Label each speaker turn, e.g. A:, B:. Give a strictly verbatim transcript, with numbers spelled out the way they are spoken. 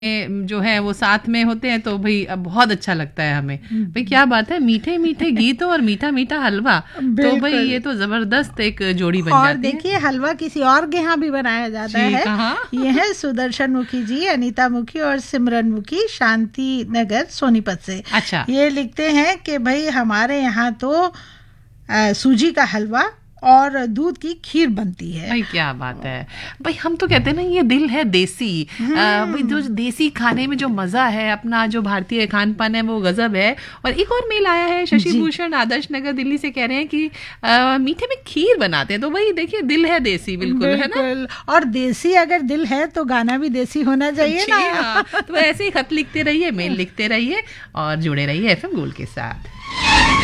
A: जो है वो साथ में होते हैं तो भाई अब बहुत अच्छा लगता है हमें। भाई क्या बात है, मीठे मीठे गीतों और मीठा मीठा हलवा, तो भाई ये तो जबरदस्त एक जोड़ी बन
B: और
A: जाती है।
B: देखिए हलवा किसी और के यहाँ भी बनाया जाता है।
A: कहाँ?
B: ये है सुदर्शन मुखी जी, अनीता मुखी और सिमरन मुखी, शांति नगर सोनीपत से।
A: अच्छा।
B: ये लिखते हैं कि भाई हमारे यहाँ तो आ, सूजी का हलवा और दूध की खीर बनती है।
A: भाई क्या बात है। भाई हम तो कहते हैं ना ये दिल है देसी। भाई जो देसी खाने में जो मजा है, अपना जो भारतीय खान पान है वो गजब है। और एक और मेल आया है, शशि भूषण आदर्श नगर दिल्ली से कह रहे हैं कि आ, मीठे में खीर बनाते हैं। तो भाई देखिए दिल है देसी, बिल्कुल, बिल्कुल है ना।
B: और देसी अगर दिल है तो गाना भी देसी होना चाहिए ना।
A: तो ऐसे ही खत लिखते रहिए, मेल लिखते रहिए और जुड़े रहिए एफएम गोल्ड के साथ।